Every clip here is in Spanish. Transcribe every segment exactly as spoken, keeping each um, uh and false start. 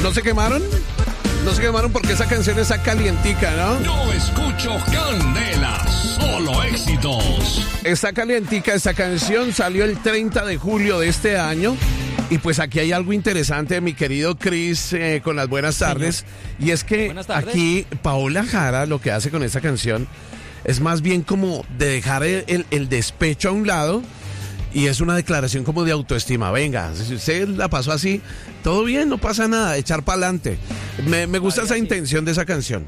¿No se quemaron? No se quemaron porque esa canción está calientica, ¿no? Yo escucho Candela, solo éxitos. Está calientica esta canción, salió el treinta de julio de este año. Y pues aquí hay algo interesante, mi querido Chris, eh, con las buenas tardes. Señor. Y es que aquí Paola Jara lo que hace con esta canción es más bien como de dejar el, el, el despecho a un lado. Y es una declaración como de autoestima. Venga, si usted la pasó así, todo bien, no pasa nada, echar para adelante. Me, me gusta esa intención de esa canción.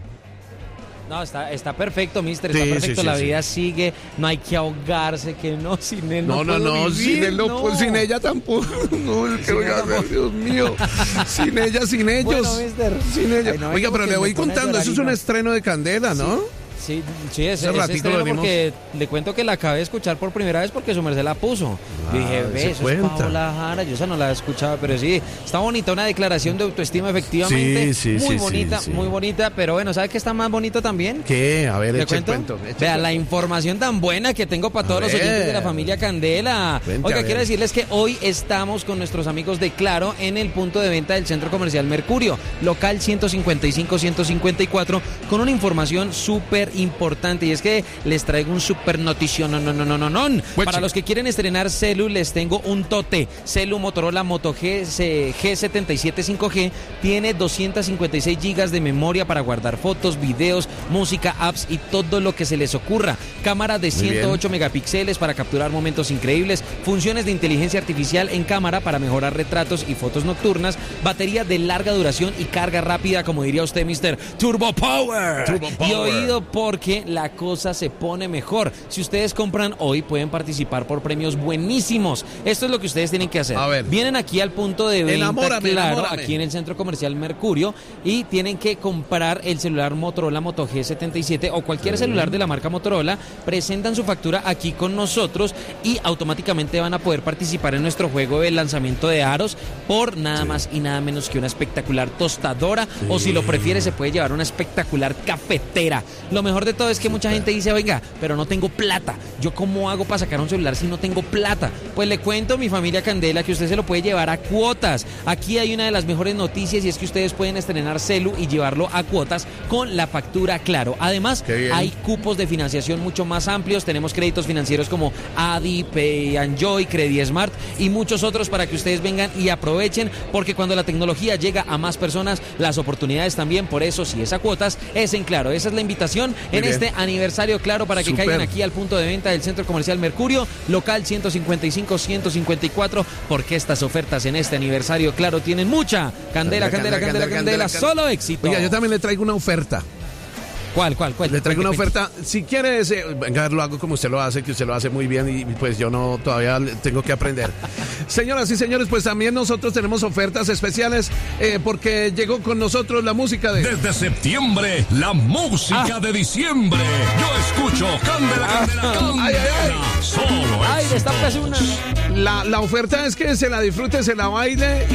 No, está, está perfecto, mister, sí, está perfecto, sí, sí, la sí. vida sigue, no hay que ahogarse, que no, sin él no No, no, no, vivir, sin él no, no. Pues, sin ella tampoco. No, es que voy a hacer, Dios mío. Sin ella, sin ellos. Bueno, mister. Sin ella. Ay, no, Oiga, pero le voy contando, eso es un estreno de Candela, ¿no? Sí. Sí, sí, ese, Hace ese ratito estreno lo venimos- porque le cuento que la acabé de escuchar por primera vez porque su merced la puso. Ah, Yo dije, ve, se eso cuenta. es Paola Jara, yo esa no la escuchaba, pero sí, está bonita, una declaración de autoestima efectivamente, Sí, sí, muy sí, bonita, sí, sí. muy bonita, pero bueno, ¿sabe qué está más bonito también? ¿Qué? A ver, ¿Le eche el cuento? cuento. eche Vea, el la cuento. información tan buena que tengo para todos A los ver. oyentes de la familia Candela. Cuente, a Oiga, ver. quiero decirles que hoy estamos con nuestros amigos de Claro en el punto de venta del Centro Comercial Mercurio, local ciento cincuenta y cinco ciento cincuenta y cuatro, con una información súper importante, y es que les traigo un súper notición, no, no, no, no, no, no. Para los que quieren estrenar celu, les tengo un tote. Celu Motorola Moto G, G setenta y siete cinco G tiene doscientos cincuenta y seis gigas de memoria para guardar fotos, videos, música, apps y todo lo que se les ocurra. Cámara de ciento ocho megapíxeles para capturar momentos increíbles, funciones de inteligencia artificial en cámara para mejorar retratos y fotos nocturnas, batería de larga duración y carga rápida, como diría usted, mister Turbo Power. Turbo Power. Y oído, porque la cosa se pone mejor. Si ustedes compran hoy, pueden participar por premios buenísimos. Esto es lo que ustedes tienen que hacer. A ver. Vienen aquí al punto de venta, Enamórame, Claro, enamórame. aquí en el Centro Comercial Mercurio, y tienen que comprar el celular Motorola Moto G setenta y siete o cualquier celular de la marca Motorola, presentan su factura aquí con nosotros y automáticamente van a poder participar en nuestro juego de lanzamiento de aros por nada sí. más y nada menos que una espectacular tostadora, sí. o si lo prefiere se puede llevar una espectacular cafetera. Lo mejor de todo es que mucha gente dice, oiga, pero no tengo plata, ¿yo cómo hago para sacar un celular si no tengo plata? Pues le cuento, mi familia Candela, que usted se lo puede llevar a cuotas. Aquí hay una de las mejores noticias, y es que ustedes pueden estrenar celu y llevarlo a cuotas con la factura Claro. Además, hay cupos de financiación mucho más amplios, tenemos créditos financieros como Adi, Pay and Joy, Credismart y muchos otros para que ustedes vengan y aprovechen, porque cuando la tecnología llega a más personas, las oportunidades también. Por eso, si es a cuotas, es en Claro. Esa es la invitación en este aniversario Claro, para que Super. caigan aquí al punto de venta del Centro Comercial Mercurio, local ciento cincuenta y cinco ciento cincuenta y cuatro, porque estas ofertas en este aniversario Claro tienen mucha candela, candela, candela, candela, candela, candela, solo éxito. Oiga, yo también le traigo una oferta. ¿Cuál, cuál, cuál? Le traigo una oferta. Si quieres, eh, venga, lo hago como usted lo hace, que usted lo hace muy bien, y pues yo no, todavía tengo que aprender. Señoras y señores, pues también nosotros tenemos ofertas especiales, eh, porque llegó con nosotros la música de... Desde septiembre, la música ah. de diciembre. Yo escucho Candela, Candela, Candela. Ay, ay, ay. Solo ay, está una. La, la oferta es que se la disfrute, se la baile